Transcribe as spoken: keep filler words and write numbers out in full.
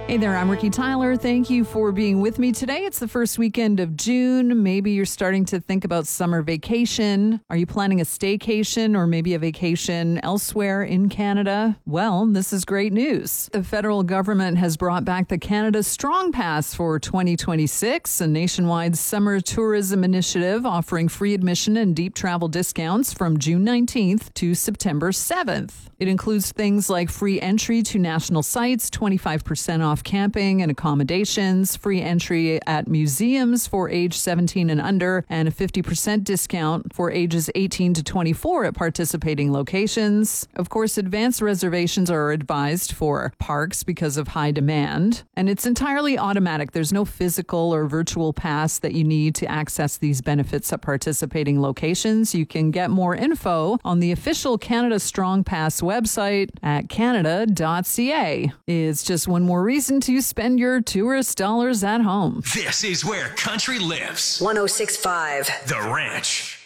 Hey there, I'm Ricky Tyler. Thank you for being with me today. It's the first weekend of June. Maybe you're starting to think about summer vacation. Are you planning a staycation or maybe a vacation elsewhere in Canada? Well, this is great news. The federal government has brought back the Canada Strong Pass for twenty twenty-six, a nationwide summer tourism initiative offering free admission and deep travel discounts from June nineteenth to September seventh. It includes things like free entry to national sites, twenty-five percent off camping and accommodations, free entry at museums for age seventeen and under, and a fifty percent discount for ages eighteen to twenty-four at participating locations. Of course, advanced reservations are advised for parks because of high demand, and it's entirely automatic. There's no physical or virtual pass that you need to access these benefits at participating locations. You can get more info on the official Canada Strong Pass website at canada dot c a. It's just one more reason to spend your tourist dollars at home. This is where country lives. one oh six point five The Ranch.